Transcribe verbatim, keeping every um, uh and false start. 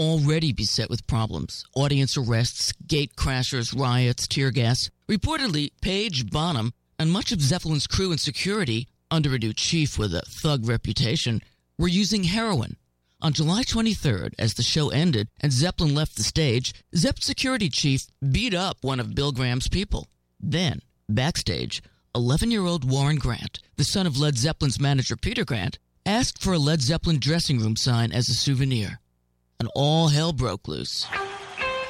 already beset with problems. Audience arrests, gate crashers, riots, tear gas. Reportedly, Page, Bonham, and much of Zeppelin's crew and security, under a new chief with a thug reputation, were using heroin. On July twenty-third, as the show ended and Zeppelin left the stage, Zepp's security chief beat up one of Bill Graham's people. Then, backstage, eleven-year-old Warren Grant, the son of Led Zeppelin's manager Peter Grant, asked for a Led Zeppelin dressing room sign as a souvenir. And all hell broke loose.